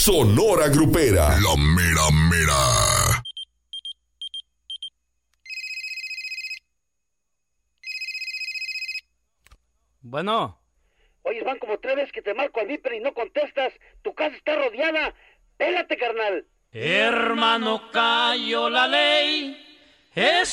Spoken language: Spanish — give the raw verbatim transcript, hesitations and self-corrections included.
Sonora Grupera. La mera mera. Bueno. Oye, van como tres veces que te marco al Viper y no contestas. Tu casa está rodeada. Pélate, carnal. Hermano, cayó la ley. Es